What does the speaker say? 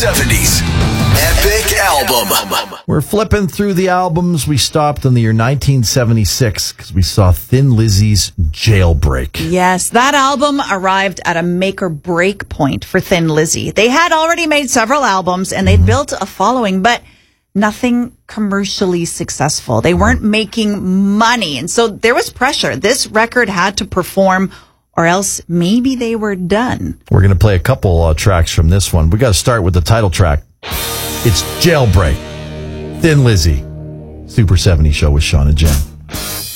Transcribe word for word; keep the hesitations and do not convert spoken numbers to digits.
seventies Epic Album. We're flipping through the albums. We stopped in the year nineteen seventy-six because we saw Thin Lizzy's Jailbreak. Yes, that album arrived at a make or break point for Thin Lizzy. They had already made several albums and they'd mm-hmm. built a following, but nothing commercially successful. They weren't making money. And so there was pressure. This record had to perform or else maybe they were done. We're going to play a couple uh, tracks from this one. We got to start with the title track. It's Jailbreak. Thin Lizzy. Super seventies Show with Sean and Jen.